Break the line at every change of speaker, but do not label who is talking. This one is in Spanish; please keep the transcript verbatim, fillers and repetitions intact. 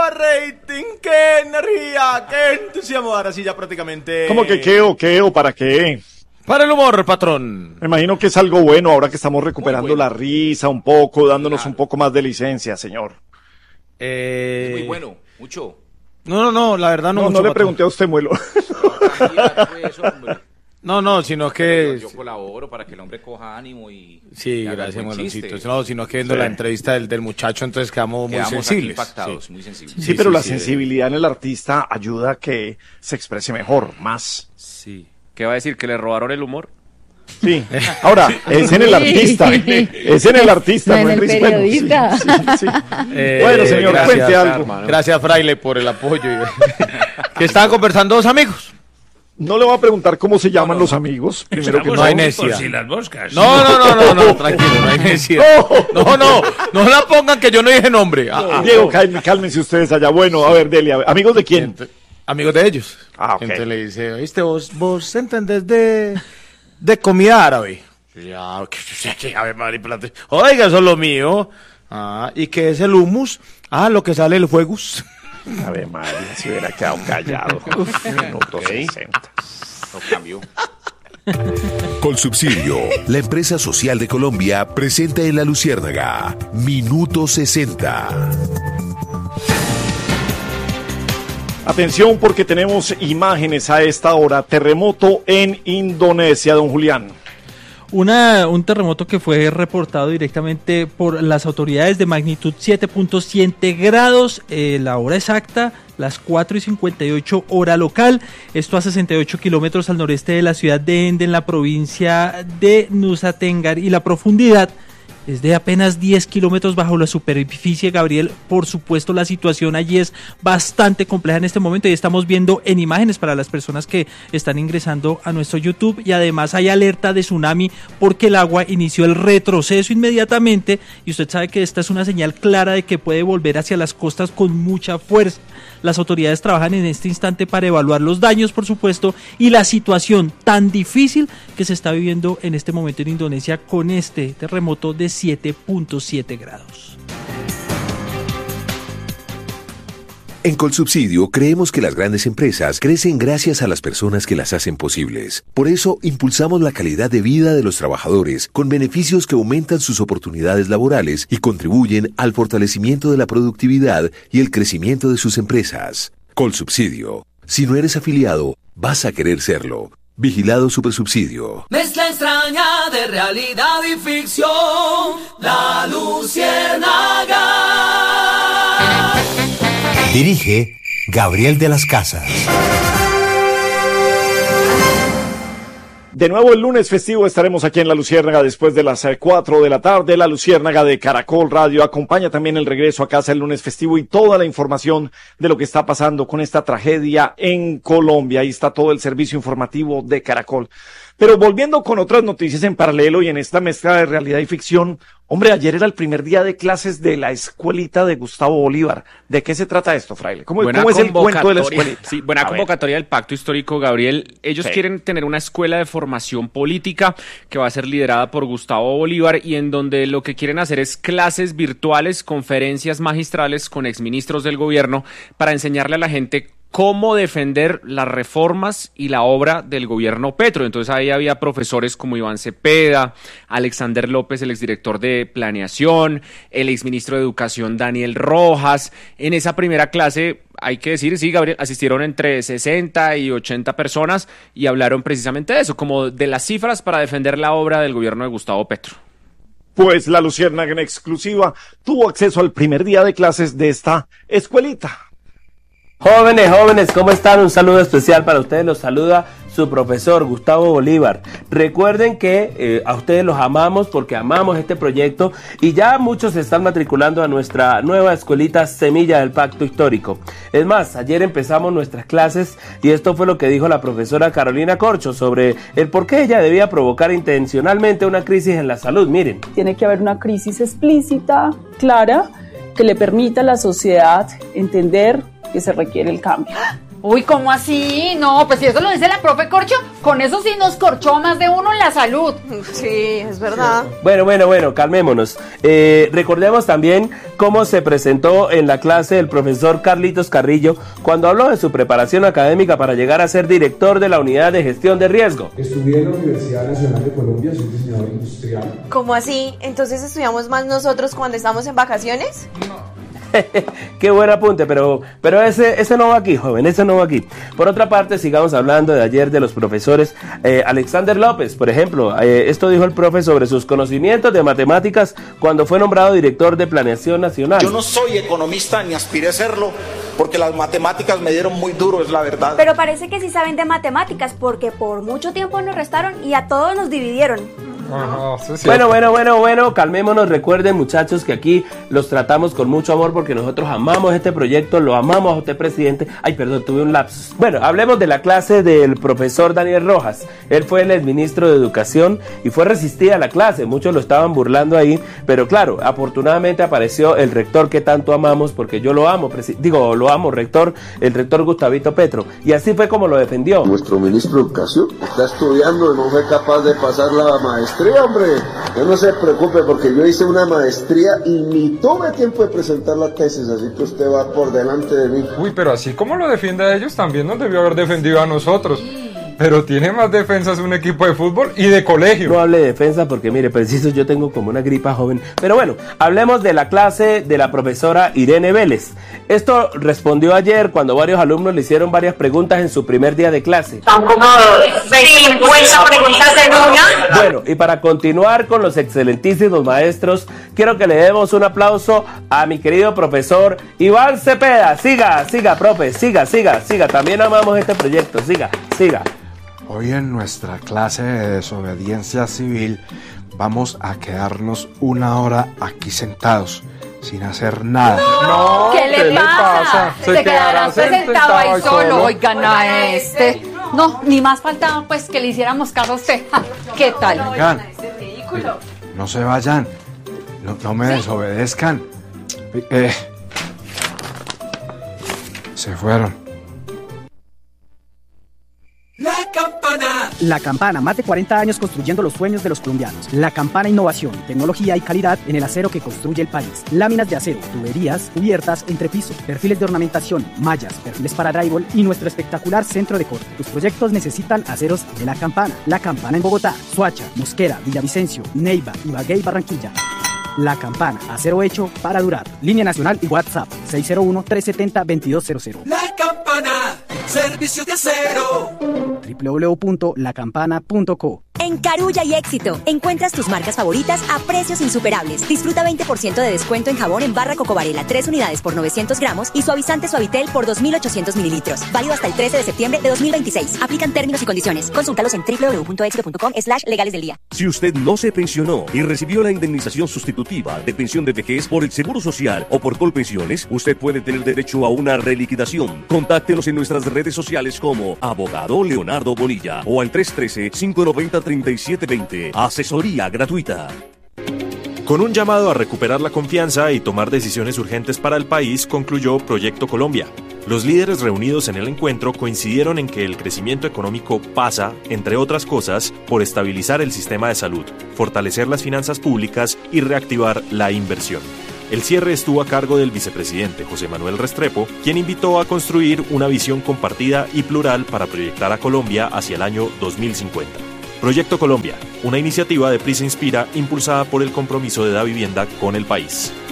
rating! ¡Qué energía! ¡Qué entusiasmo! Ahora sí ya prácticamente...
¿Cómo que qué o qué o para qué?
Para el humor, patrón.
Me imagino que es algo bueno ahora que estamos recuperando
bueno.
la risa un poco, dándonos
Claro.
un poco más de licencia, señor.
Eh...
Muy bueno, mucho.
No, no, no, la verdad no
No,
mucho,
no le
patrón.
pregunté a usted, Muelo.
Pues, hombre.
No, no, sino que...
Yo, yo colaboro para que el hombre coja ánimo y...
Sí,
y haga
gracias,
buen
Mueloncito.
chiste.
No, sino que viendo
Sí.
la entrevista del, del muchacho, entonces quedamos muy
Quedamos aquí
sensibles.
impactados,
Sí.
muy sensibles.
Sí,
Sí,
pero
sí,
la
sí.
sensibilidad en el artista ayuda a que se exprese mejor, más.
Sí. ¿Qué va a decir? ¿Que le robaron el humor?
Sí. Ahora, es en el artista. Es en el artista,
No
no,
en
en
el
Riz. Bueno, sí,
periodista.
sí, sí.
Eh,
Bueno, señor,
gracias,
cuente algo.
hermano.
Gracias, Fraile, por el apoyo. y- que estaban conversando dos amigos.
No le voy a preguntar cómo se llaman los amigos. Primero que
no
todo.
hay necesidad.
Por si las moscas.
No, no, no, no, no, tranquilo, no hay necesidad. No, no, no la pongan que yo no dije nombre. Ah, ah.
Diego, cálmense, cálmense ustedes allá. Bueno, a ver, Delia, ¿amigos de quién?
Ent- Amigos de ellos.
Ah, ok.
Entonces le dice, ¿oíste vos, vos entendés de, de comida árabe? Ya, que- que- a ver, madre, plate. Oiga, eso es lo mío. Ah, ¿y qué es el hummus? Ah, lo que sale el fuegus.
A ver, María, si hubiera quedado callado. Minuto sesenta.
Lo cambió.
Colsubsidio, la empresa social de Colombia, presenta en La Luciérnaga Minuto sesenta.
Atención porque tenemos imágenes a esta hora. Terremoto en Indonesia, don Julián.
Una, un terremoto que fue reportado directamente por las autoridades de magnitud siete punto siete grados, eh, la hora exacta, las cuatro y cincuenta y ocho hora local, esto a sesenta y ocho kilómetros al noreste de la ciudad de Ende, en la provincia de Nusa Tenggara, y la profundidad es de apenas diez kilómetros bajo la superficie, Gabriel. Por supuesto, la situación allí es bastante compleja en este momento y estamos viendo en imágenes para las personas que están ingresando a nuestro YouTube, y además hay alerta de tsunami porque el agua inició el retroceso inmediatamente, y usted sabe que esta es una señal clara de que puede volver hacia las costas con mucha fuerza. Las autoridades trabajan en este instante para evaluar los daños, por supuesto, y la situación tan difícil que se está viviendo en este momento en Indonesia con este terremoto de siete punto siete grados.
En Colsubsidio creemos que las grandes empresas crecen gracias a las personas que las hacen posibles. Por eso impulsamos la calidad de vida de los trabajadores con beneficios que aumentan sus oportunidades laborales y contribuyen al fortalecimiento de la productividad y el crecimiento de sus empresas. Colsubsidio. Si no eres afiliado, vas a querer serlo. Vigilado Supersubsidio.
Mezcla extraña de realidad y ficción, La Luciérnaga.
Dirige Gabriel de las Casas.
De nuevo el lunes festivo estaremos aquí en La Luciérnaga después de las eh, cuatro de la tarde. La Luciérnaga de Caracol Radio acompaña también el regreso a casa el lunes festivo y toda la información de lo que está pasando con esta tragedia en Colombia. Ahí está todo el servicio informativo de Caracol. Pero volviendo con otras noticias en paralelo y en esta mezcla de realidad y ficción, hombre, ayer era el primer día de clases de la escuelita de Gustavo Bolívar. ¿De qué se trata esto, Fraile? ¿Cómo, ¿cómo es el cuento de la escuelita?
Sí, buena
A ver.
convocatoria del Pacto Histórico, Gabriel. Ellos
Sí.
quieren tener una escuela de formación política que va a ser liderada por Gustavo Bolívar y en donde lo que quieren hacer es clases virtuales, conferencias magistrales con exministros del gobierno para enseñarle a la gente cómo defender las reformas y la obra del gobierno Petro. Entonces ahí había profesores como Iván Cepeda, Alexander López, el exdirector de Planeación, el exministro de Educación Daniel Rojas. En esa primera clase, hay que decir, sí, Gabriel, asistieron entre sesenta y ochenta personas y hablaron precisamente de eso, como de las cifras para defender la obra del gobierno de Gustavo Petro.
Pues la Luciérnaga en exclusiva tuvo acceso al primer día de clases de esta escuelita.
Jóvenes, jóvenes, ¿cómo están? Un saludo especial para ustedes, los saluda su profesor Gustavo Bolívar. Recuerden que eh, a ustedes los amamos porque amamos este proyecto y ya muchos se están matriculando a nuestra nueva escuelita Semilla del Pacto Histórico. Es más, ayer empezamos nuestras clases y esto fue lo que dijo la profesora Carolina Corcho sobre el por qué ella debía provocar intencionalmente una crisis en la salud. Miren.
Tiene que haber una crisis explícita, clara, que le permita a la sociedad entender que se requiere el cambio.
Uy, ¿cómo así? No, pues si eso lo dice la profe Corcho, con eso sí nos corchó más de uno en la salud.
Sí, es verdad.
Bueno, bueno, bueno, calmémonos. Eh, recordemos también cómo se presentó en la clase el profesor Carlitos Carrillo cuando habló de su preparación académica para llegar a ser director de la Unidad de Gestión de Riesgo.
Estudié en la Universidad Nacional de Colombia, soy diseñador industrial.
¿Cómo así? ¿Entonces estudiamos más nosotros cuando estamos en vacaciones?
No. Qué buen apunte, pero, pero ese, ese no va aquí, joven, ese no va aquí. Por otra parte, sigamos hablando de ayer de los profesores. eh, Alexander López, por ejemplo, eh, esto dijo el profe sobre sus conocimientos de matemáticas cuando fue nombrado director de Planeación Nacional.
Yo no soy economista ni aspiré a serlo, porque las matemáticas me dieron muy duro, es la verdad.
Pero parece que sí saben de matemáticas, porque por mucho tiempo nos restaron y a todos nos dividieron.
Ajá, sí, sí. Bueno, bueno, bueno, bueno, calmémonos. Recuerden, muchachos, que aquí los tratamos con mucho amor porque nosotros amamos este proyecto, lo amamos a usted, presidente. Ay, perdón, tuve un lapsus. Bueno, hablemos de la clase del profesor Daniel Rojas. Él fue el exministro de Educación y fue resistida a la clase. Muchos lo estaban burlando ahí, pero claro, afortunadamente apareció el rector que tanto amamos, porque yo lo amo, digo, lo amo, rector, el rector Gustavito Petro. Y así fue como lo defendió.
Nuestro ministro de Educación está estudiando y no fue capaz de pasar la maestría. Hombre, que no se preocupe porque yo hice una maestría y ni tuve tiempo de presentar la tesis, así que usted va por delante de mí.
Uy, pero así como lo defiende a ellos, también nos debió haber defendido a nosotros. Pero tiene más defensas un equipo de fútbol y de colegio.
No hable de defensa porque mire, preciso, yo tengo como una gripa joven. Pero bueno, hablemos de la clase de la profesora Irene Vélez. Esto respondió ayer cuando varios alumnos le hicieron varias preguntas en su primer día de clase.
Son como cincuenta preguntas en una.
Bueno, y para continuar con los excelentísimos maestros, quiero que le demos un aplauso a mi querido profesor Iván Cepeda. Siga, siga, profe, siga, siga, siga. También amamos este proyecto, siga, siga.
Hoy en nuestra clase de desobediencia civil vamos a quedarnos una hora aquí sentados, sin hacer nada.
No, ¿qué, ¿qué le pasa? pasa? Se, Se quedará sentado ahí solo, solo. Oigan a este. No, ni más faltaba pues que le hiciéramos caso a usted. ¿Qué tal?
Oigan, no se vayan, no, no me ¿Sí? desobedezcan. Eh, se fueron.
La Campana.
La Campana, más de cuarenta años construyendo los sueños de los colombianos. La Campana, innovación, tecnología y calidad en el acero que construye el país. Láminas de acero, tuberías, cubiertas, entrepiso, perfiles de ornamentación, mallas, perfiles para drywall y nuestro espectacular centro de corte. Tus proyectos necesitan aceros de La Campana. La Campana en Bogotá, Soacha, Mosquera, Villavicencio, Neiva, Ibagué y Barranquilla. La Campana, acero hecho para durar. Línea nacional y WhatsApp seis cero uno, tres siete cero, dos dos cero cero.
La Campana, servicios de acero.
doble u doble u doble u punto la campana punto co.
En Carulla y Éxito, encuentras tus marcas favoritas a precios insuperables. Disfruta veinte por ciento de descuento en jabón en barra Coco Varela, tres unidades por novecientos gramos y suavizante Suavitel por dos mil ochocientos mililitros. Válido hasta el trece de septiembre de dos mil veintiséis. Aplican términos y condiciones. Consúltalos en doble u doble u doble u punto éxito punto com slash legales del día.
Si usted no se pensionó y recibió la indemnización sustitutiva de pensión de vejez por el Seguro Social o por Colpensiones, usted puede tener derecho a una reliquidación. Contáctenos en nuestras redes sociales como Abogado Leonardo Bonilla o al tres uno tres, cinco nueve cero, tres siete dos cero. Asesoría gratuita.
Con un llamado a recuperar la confianza y tomar decisiones urgentes para el país, concluyó Proyecto Colombia. Los líderes reunidos en el encuentro coincidieron en que el crecimiento económico pasa, entre otras cosas, por estabilizar el sistema de salud, fortalecer las finanzas públicas y reactivar la inversión. El cierre estuvo a cargo del vicepresidente José Manuel Restrepo, quien invitó a construir una visión compartida y plural para proyectar a Colombia hacia el año dos mil cincuenta. Proyecto Colombia, una iniciativa de Prisa Inspira impulsada por el compromiso de Da Vivienda con el país.